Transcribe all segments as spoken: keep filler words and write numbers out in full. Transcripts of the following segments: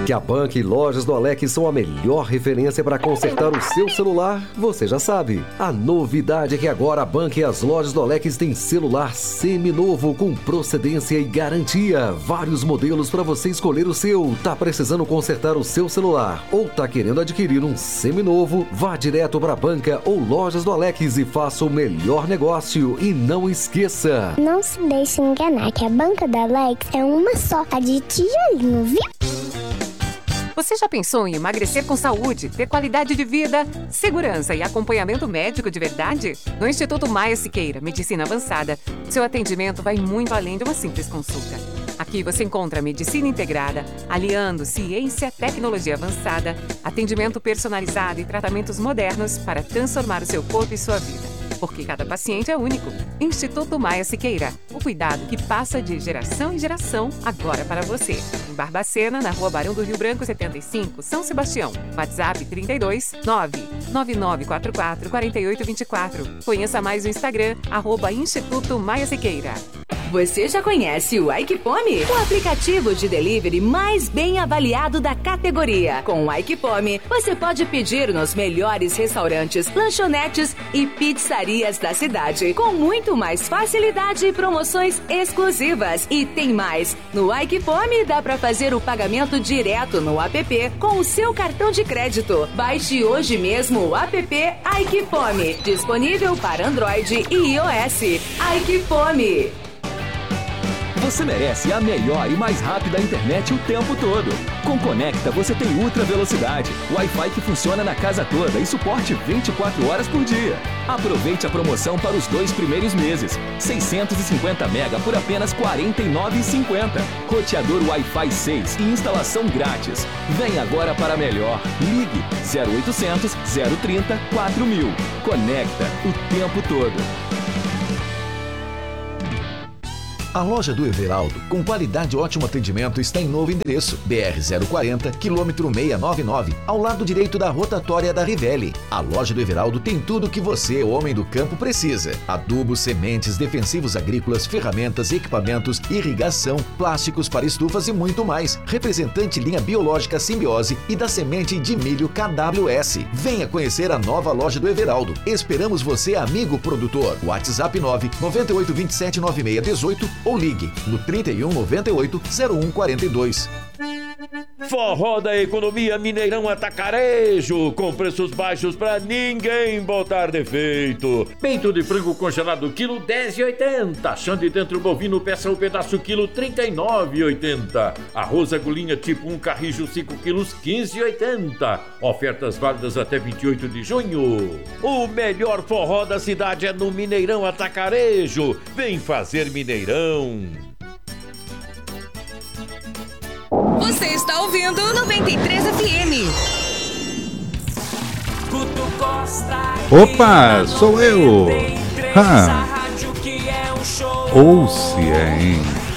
Que a Banca e Lojas do Alex são a melhor referência para consertar o seu celular, você já sabe. A novidade é que agora a Banca e as Lojas do Alex têm celular seminovo com procedência e garantia. Vários modelos para você escolher o seu. Tá precisando consertar o seu celular ou tá querendo adquirir um seminovo? Vá direto para a Banca ou Lojas do Alex e faça o melhor negócio. E não esqueça, não se deixe enganar que a Banca da Alex é uma só, a de tijolinho, viu? Você já pensou em emagrecer com saúde, ter qualidade de vida, segurança e acompanhamento médico de verdade? No Instituto Maia Siqueira, Medicina Avançada, seu atendimento vai muito além de uma simples consulta. Aqui você encontra medicina integrada, aliando ciência, tecnologia avançada, atendimento personalizado e tratamentos modernos para transformar o seu corpo e sua vida. Porque cada paciente é único. Instituto Maia Siqueira. O cuidado que passa de geração em geração, agora para você. Em Barbacena, na Rua Barão do Rio Branco, setenta e cinco, São Sebastião. WhatsApp trinta e dois, nove nove nove quatro quatro, quatro oito dois quatro. Conheça mais no Instagram, arroba Instituto Maia Siqueira. Você já conhece o Aikipome? O aplicativo de delivery mais bem avaliado da categoria. Com o Aikipome, você pode pedir nos melhores restaurantes, lanchonetes e pizzarias da cidade, com muito mais facilidade e promoções exclusivas. E tem mais! No Aikipome dá para fazer o pagamento direto no app com o seu cartão de crédito. Baixe hoje mesmo o app Aikipome, disponível para Android e iOS. Aikipome. Você merece a melhor e mais rápida internet o tempo todo. Com Conecta você tem ultra velocidade, Wi-Fi que funciona na casa toda e suporte vinte e quatro horas por dia. Aproveite a promoção para os dois primeiros meses. seiscentos e cinquenta mega por apenas quarenta e nove reais e cinquenta centavos. Roteador Wi-Fi seis e instalação grátis. Vem agora para melhor. Ligue zero oitocentos, zero trinta, quatro mil. Conecta o tempo todo. A loja do Everaldo, com qualidade e ótimo atendimento, está em novo endereço, B R zero quarenta, quilômetro seiscentos e noventa e nove, ao lado direito da rotatória da Rivelli. A loja do Everaldo tem tudo o que você, homem do campo, precisa: adubos, sementes, defensivos agrícolas, ferramentas, equipamentos, irrigação, plásticos para estufas e muito mais. Representante linha biológica Simbiose e da semente de milho K W S. Venha conhecer a nova loja do Everaldo. Esperamos você, amigo produtor. WhatsApp nove nove oito dois sete nove seis um oito ou ligue no trinta e um, noventa e oito, zero um quarenta e dois. Forró da Economia Mineirão Atacarejo, com preços baixos pra ninguém botar defeito. Peito de frango congelado, quilo dez e oitenta. Xande dentro bovino, peça o pedaço, quilo trinta e nove e oitenta. Arroz agulhinha tipo um carrijo, cinco quilos, quinze e oitenta. Ofertas válidas até vinte e oito de junho. O melhor forró da cidade é no Mineirão Atacarejo. Vem fazer Mineirão. Você está ouvindo noventa e três F M. Opa, sou eu. Ah. Ou se é, hein?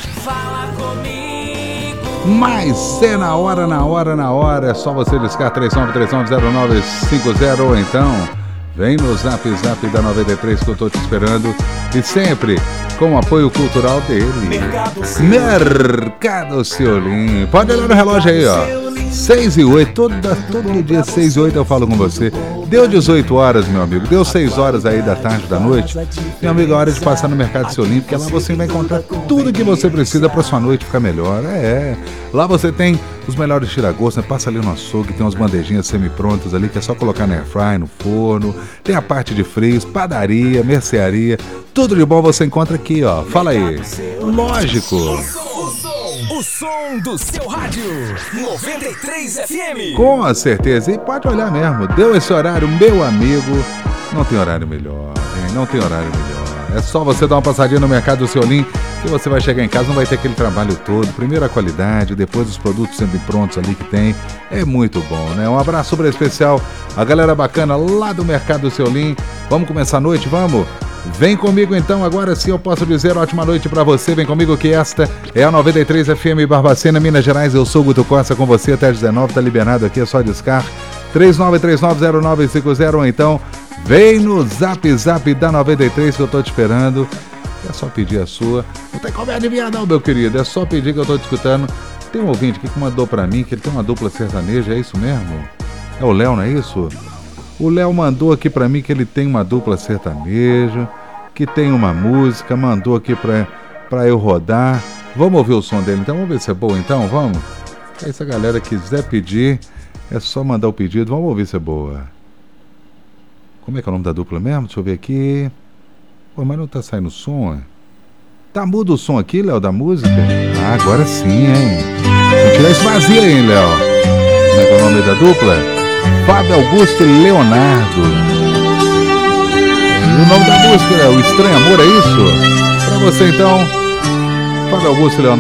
Mas é na hora, na hora, na hora. É só você discar três nove três nove zero nove cinco zero ou então vem no Zap Zap da noventa e três que eu tô te esperando. E sempre com o apoio cultural dele, Mercado Ciolim. Pode olhar no relógio aí, ó, seis e oito, todo, todo dia seis e oito eu falo com você. Deu dezoito horas, meu amigo, deu seis horas aí da tarde, da noite, meu amigo, é hora de passar no Mercado Ciolim, porque lá você vai encontrar tudo que você precisa para sua noite ficar melhor. É, lá você tem os melhores tira-gosto, né? Passa ali no açougue, tem umas bandejinhas semi-prontas ali, que é só colocar na airfry, no forno. Tem a parte de frios, padaria, mercearia, tudo de bom você encontra aqui, ó. Fala aí. Lógico. O som, o som do seu rádio, noventa e três F M. Com certeza, e pode olhar mesmo, deu esse horário, meu amigo, não tem horário melhor, hein? Não tem horário melhor. É só você dar uma passadinha no Mercado Ciolim, que você vai chegar em casa, não vai ter aquele trabalho todo. Primeiro a qualidade, depois os produtos sempre prontos ali que tem. É muito bom, né? Um abraço super especial a galera bacana lá do Mercado Ciolim. Vamos começar a noite, vamos? Vem comigo então, agora sim eu posso dizer ótima noite pra você. Vem comigo que esta é a noventa e três F M Barbacena, Minas Gerais. Eu sou o Guto Costa com você até às dezenove, tá liberado aqui, é só discar três nove três nove zero nove cinco zero ou então vem no Zap Zap da noventa e três que eu tô te esperando. É só pedir a sua. Não tem como adivinhar não, meu querido, é só pedir que eu tô te escutando. tem um ouvinte aqui que mandou pra mim que ele tem uma dupla sertaneja, é isso mesmo? É o Léo, não é isso? O Léo mandou aqui pra mim que ele tem uma dupla sertaneja, que tem uma música, mandou aqui pra, pra eu rodar. Vamos ouvir o som dele então? Vamos ver se é boa então, vamos? Aí se a galera quiser pedir, é só mandar o pedido, vamos ouvir se é boa. Como é que é o nome da dupla mesmo? Deixa eu ver aqui. Pô, mas não tá saindo som, é? Tá mudo o som aqui, Léo, da música? Ah, agora sim, hein? Vou tirar esse vazio aí, hein, Léo? Como é que é o nome da dupla? Fábio Augusto e Leonardo. E o nome da música, Léo? O Estranho Amor, é isso? Pra você, então, Fábio Augusto e Leonardo.